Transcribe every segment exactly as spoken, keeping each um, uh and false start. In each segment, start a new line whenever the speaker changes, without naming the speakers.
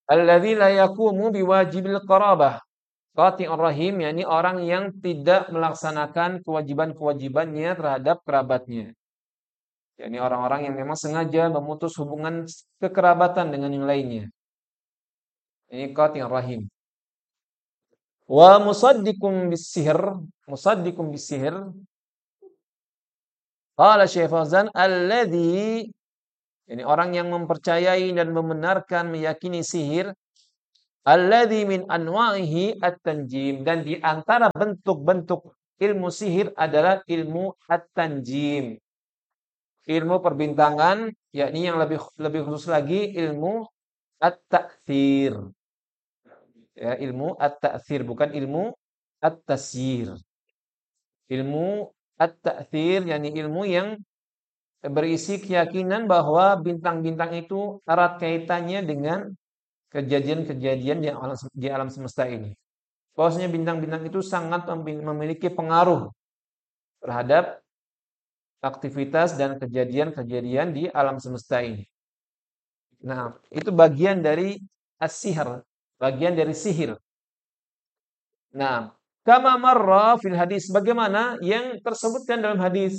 Alladzi la yaqumu biwajibil qarabah. Qati'ur rahim, yakni orang yang tidak melaksanakan kewajiban-kewajibannya terhadap kerabatnya. Yakni orang-orang yang memang sengaja memutus hubungan kekerabatan dengan yang lainnya. Ini qati'ur rahim. Wa musaddiqum bis-sihr, musaddiqum bis-sihr. Qala Syekh Fauzan, alladzi, ini orang yang mempercayai dan membenarkan meyakini sihir, alladzi min anwa'ihi at-tanjim, dan di antara bentuk-bentuk ilmu sihir adalah ilmu at-tanjim. Ilmu perbintangan, yakni yang lebih lebih khusus lagi ilmu at-ta'thir. Ya, ilmu at-ta'thir bukan ilmu at-tasyir. Ilmu at-ta'thir yakni ilmu yang berisi keyakinan bahwa bintang-bintang itu erat kaitannya dengan kejadian-kejadian di alam, di alam semesta ini. Bahwasanya bintang-bintang itu sangat memiliki pengaruh terhadap aktivitas dan kejadian-kejadian di alam semesta ini. Nah, itu bagian dari as-sihr, bagian dari sihir. Nah, kama marra fil hadis, bagaimana yang tersebutkan dalam hadis.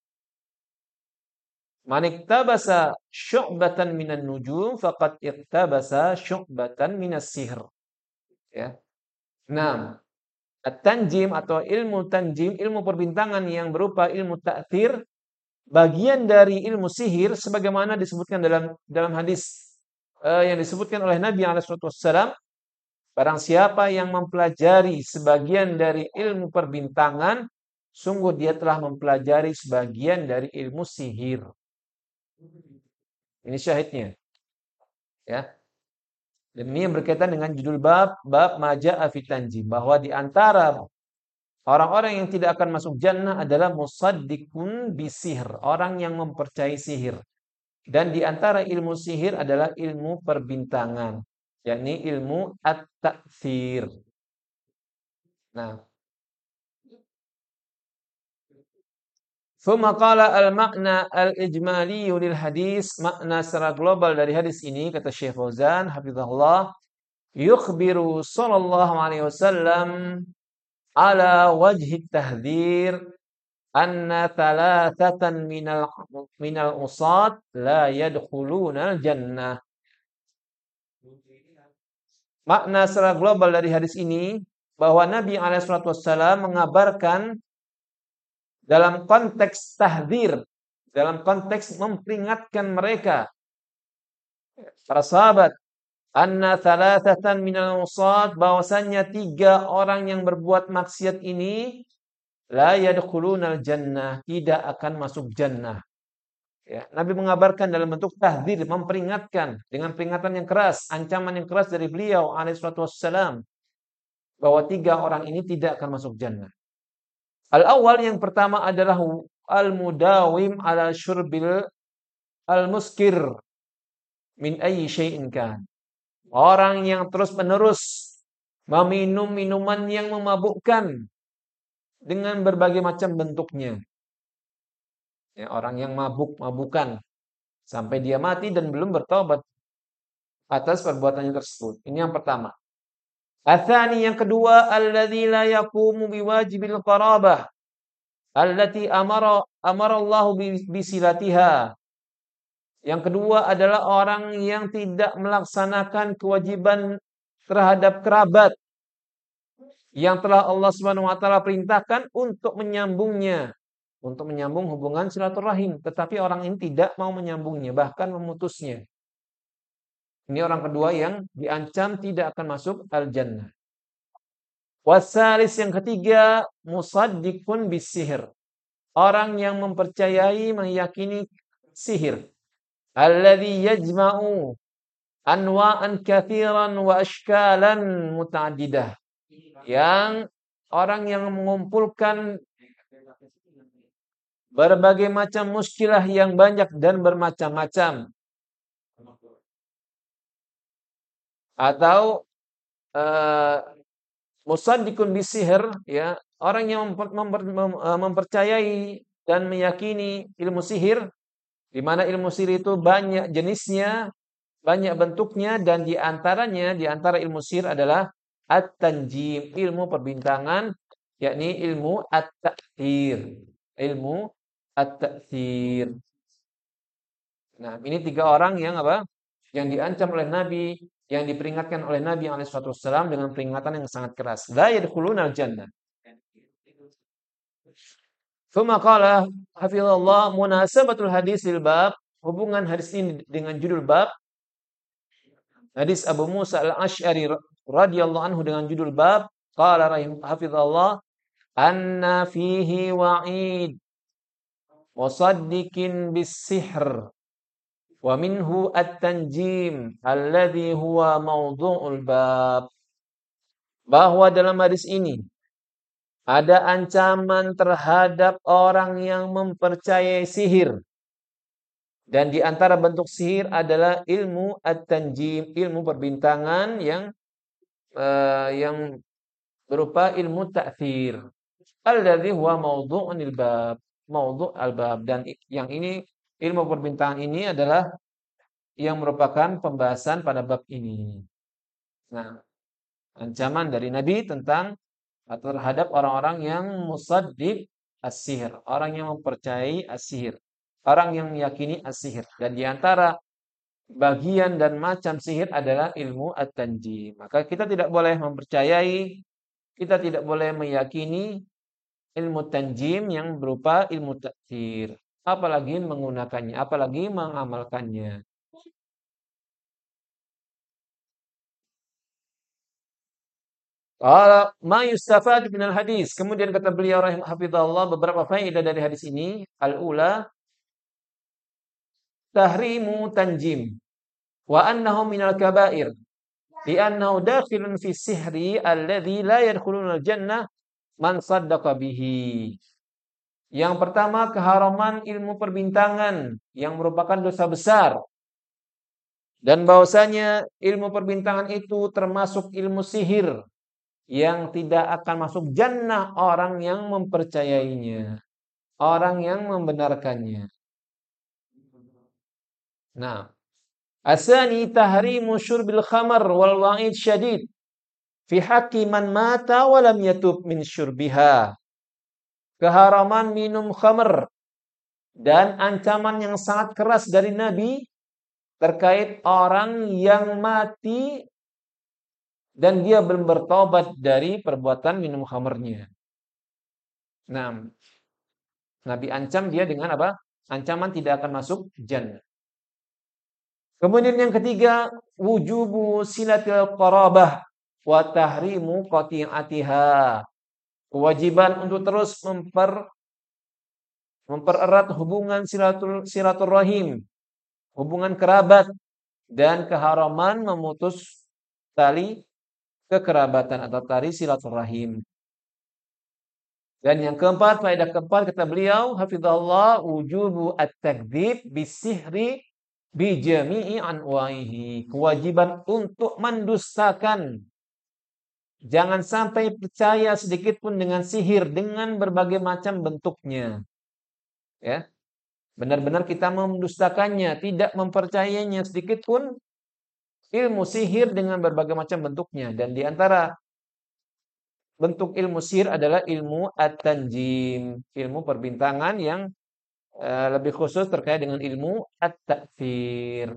Man iktabasa syu'batan minan nujum faqad iktabasa syu'batan minas sihr. Ya. Nah, at-tanjim atau ilmu tanjim, ilmu perbintangan yang berupa ilmu ta'thir, bagian dari ilmu sihir sebagaimana disebutkan dalam dalam hadis uh, yang disebutkan oleh Nabi alaihi wasallam, barang siapa yang mempelajari sebagian dari ilmu perbintangan, sungguh dia telah mempelajari sebagian dari ilmu sihir. Ini syahidnya. Ya. Dan ini yang berkaitan dengan judul bab, bab maja'a fi tanjim, bahwa di antara orang-orang yang tidak akan masuk jannah adalah musaddiqun bisihir, orang yang mempercayai sihir. Dan di antara ilmu sihir adalah ilmu perbintangan, yakni ilmu at-ta'thir. Nah, Tsumma qala al-makna al-ijmali lil hadis, makna secara global dari hadis ini, kata Syekh Fauzan hafizahullah, yukhbiru sallallahu alaihi wasallam ala wajhi tahdhir anna thalathatan minal minal usat la yadkhuluna al-jannah. Makna secara global dari hadis ini bahwa Nabi alaihi wasallam mengabarkan dalam konteks tahdzir, dalam konteks memperingatkan mereka, para sahabat, anna thalathatan minal usat, bahwasannya tiga orang yang berbuat maksiat ini la yadkhulunal jannah, tidak akan masuk jannah. Ya, Nabi mengabarkan dalam bentuk tahdzir, memperingatkan dengan peringatan yang keras, ancaman yang keras dari beliau alaihi wasallam bahwa tiga orang ini tidak akan masuk jannah. Al-awwal, yang pertama adalah al-mudawim ala syurbil al-muskir min ayyi syai'in kan. Orang yang terus-menerus meminum minuman yang memabukkan dengan berbagai macam bentuknya. Ya, orang yang mabuk-mabukan sampai dia mati dan belum bertobat atas perbuatannya tersebut. Ini yang pertama. Atsani, yang kedua, alladzi la yaqumu biwajibil qarabah allati amara amara Allah bisilatiha. Yang kedua adalah orang yang tidak melaksanakan kewajiban terhadap kerabat yang telah Allah Subhanahu wa taala perintahkan untuk menyambungnya, untuk menyambung hubungan silaturahim, tetapi orang ini tidak mau menyambungnya, bahkan memutusnya. Ini orang kedua yang diancam tidak akan masuk al-jannah. Wasalis, yang ketiga, musaddiqun bisihir, orang yang mempercayai, meyakini sihir. Alladzi yajma'u anwa'an katsiran wa ashkalan muta'addidah, yang orang yang mengumpulkan berbagai macam muskilah yang banyak dan bermacam-macam. Atau uh, musaddiqun bisihir, ya, orang yang memper, memper, mem, mempercayai dan meyakini ilmu sihir, di mana ilmu sihir itu banyak jenisnya, banyak bentuknya dan di antaranya di antara ilmu sihir adalah at-tanjim, ilmu perbintangan, yakni ilmu at-ta'thir. Ilmu at-ta'thir. Nah, ini tiga orang yang apa? Yang diancam oleh Nabi, yang diperingatkan oleh Nabi alaihi wasallam dengan peringatan yang sangat keras. La yadkhulunal jannah. Tsumma qala hafizallah munasabatul hadis lil bab, hubungan hadis ini dengan judul bab. Hadis Abu Musa al-Asy'ari radhiyallahu anhu dengan judul bab, qala rahim hafizallah anna fihi wa'id musaddiqin bis-sihr wa minhu at-tanjim alladhi huwa mawdu'ul bab. Bahwa dalam hadis ini ada ancaman terhadap orang yang mempercayai sihir. Dan di antara bentuk sihir adalah ilmu at-tanjim, ilmu perbintangan yang uh, yang berupa ilmu ta'thir. Alladzi huwa mawdu'unil bab, mawdu' al-bab, dan yang ini ilmu perbintangan ini adalah yang merupakan pembahasan pada bab ini. Nah, ancaman dari Nabi tentang atau terhadap orang-orang yang musaddiq as-sihir, orang yang mempercayai as-sihir, orang yang meyakini as-sihir. Dan di antara bagian dan macam sihir adalah ilmu at-tanjim. Maka kita tidak boleh mempercayai, kita tidak boleh meyakini ilmu tanjim yang berupa ilmu ta'thir, apalagi menggunakannya, apalagi mengamalkannya. Qala ma yustafad minal hadis. Kemudian kata beliau rahimahullah beberapa faedah dari hadis ini. Al-ula tahrimu tanjim wa annahu minal kabair li'annahu dakhilun fi sihri alladhi la yadkhuluna al-jannah man saddaqa bihi. Yang pertama keharaman ilmu perbintangan yang merupakan dosa besar. Dan bahwasanya ilmu perbintangan itu termasuk ilmu sihir yang tidak akan masuk jannah orang yang mempercayainya, orang yang membenarkannya. Nah, asani tahrimu syurbil khamar wal wa'id syadid fi haqqi man mata wa lam yatub min syurbiha. Keharaman minum khamr dan ancaman yang sangat keras dari Nabi terkait orang yang mati dan dia belum bertobat dari perbuatan minum khamrnya. Nah, Nabi ancam dia dengan apa? Ancaman tidak akan masuk jannah. Kemudian yang ketiga, wujubu silatul qarabah wa tahrimu qati'atiha. Kewajiban untuk terus memper mempererat hubungan silatul silaturrahim, hubungan kerabat, dan keharaman memutus tali kekerabatan atau tali silaturahim. Dan yang keempat, faedah keempat kata beliau, hafizallah, wujubu at-takdzib bisihri bi jami'i anwa'ihi. Kewajiban untuk mendustakan. Jangan sampai percaya sedikit pun dengan sihir dengan berbagai macam bentuknya. Ya. Benar-benar kita mendustakannya, tidak mempercayainya sedikit pun. Ilmu sihir dengan berbagai macam bentuknya. Dan di antara bentuk ilmu sihir adalah ilmu at-tanjim, ilmu perbintangan yang uh, lebih khusus terkait dengan ilmu at-ta'thir.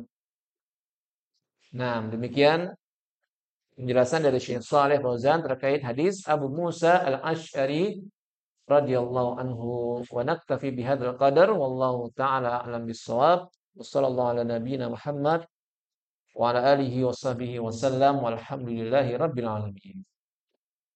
Nah, demikian penjelasan dari Syekh Shalih Fauzan terkait hadis Abu Musa al-Asy'ari radhiyallahu anhu. Wa naktafi bihadzal qadar wallahu taala a'lam bis-shawab. Wassallallahu ala nabiyyina Muhammad wa ala alihi wa sahbihi wa sallam walhamdulillahi rabbil alamin.